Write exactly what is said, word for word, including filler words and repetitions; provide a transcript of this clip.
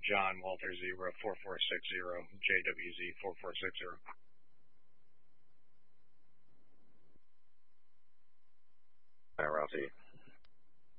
John Walter Zebra four four six zero, J W Z four four six zero. All right, Ralphie.